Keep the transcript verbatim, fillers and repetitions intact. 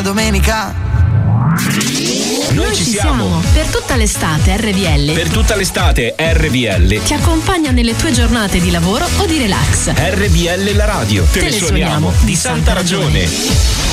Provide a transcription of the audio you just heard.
domenica. Noi ci siamo. Per tutta l'estate R V L. Per tutta l'estate R V L ti accompagna nelle tue giornate di lavoro o di relax. R V L la radio. Te, Te le suoniamo di santa ragione.